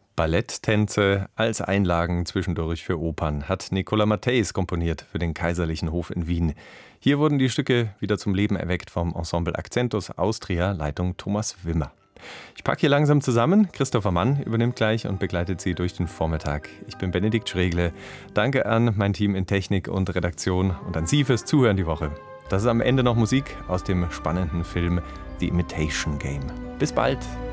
Balletttänze als Einlagen zwischendurch für Opern hat Nicola Matthäus komponiert für den Kaiserlichen Hof in Wien. Hier wurden die Stücke wieder zum Leben erweckt vom Ensemble Accentus Austria, Leitung Thomas Wimmer. Ich packe hier langsam zusammen. Christopher Mann übernimmt gleich und begleitet Sie durch den Vormittag. Ich bin Benedikt Schregle. Danke an mein Team in Technik und Redaktion und an Sie fürs Zuhören die Woche. Das ist am Ende noch Musik aus dem spannenden Film The Imitation Game. Bis bald!